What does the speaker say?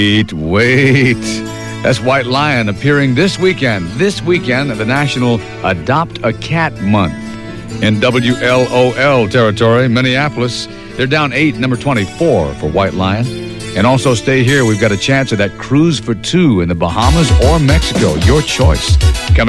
Wait. That's White Lion appearing this weekend at the National Adopt a Cat Month. In WLOL territory, Minneapolis, they're down 8, number 24 for White Lion. And also stay here. We've got a chance at that cruise for two in the Bahamas or Mexico. Your choice. Coming